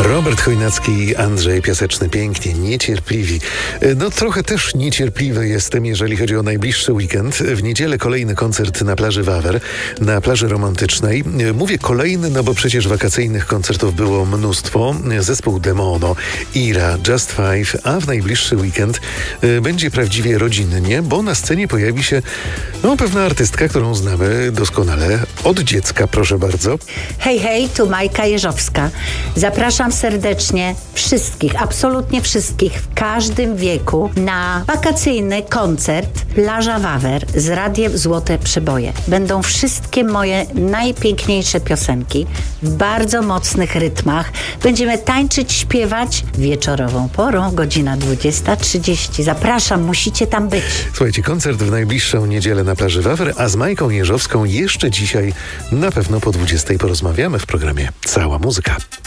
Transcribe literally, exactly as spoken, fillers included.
Robert Chojnacki i Andrzej Piaseczny, pięknie, niecierpliwi. No trochę też niecierpliwy jestem, jeżeli chodzi o najbliższy weekend. W niedzielę kolejny koncert na plaży Wawer, na plaży romantycznej. Mówię kolejny, no bo przecież wakacyjnych koncertów było mnóstwo. Zespół Demono, Ira, Just Five, a w najbliższy weekend będzie prawdziwie rodzinnie, bo na scenie pojawi się no, pewna artystka, którą znamy doskonale od dziecka, proszę bardzo. Hej, hej, tu Majka Jeżowska. Zapraszam serdecznie wszystkich, absolutnie wszystkich, w każdym wieku na wakacyjny koncert Plaża Wawer z Radiem Złote Przeboje. Będą wszystkie moje najpiękniejsze piosenki w bardzo mocnych rytmach. Będziemy tańczyć, śpiewać wieczorową porą, godzina dwudziesta trzydzieści. Zapraszam, musicie tam być. Słuchajcie, koncert w najbliższą niedzielę na plaży Wawer, a z Majką Jeżowską jeszcze dzisiaj na pewno po dwudziestej porozmawiamy w programie Cała Muzyka.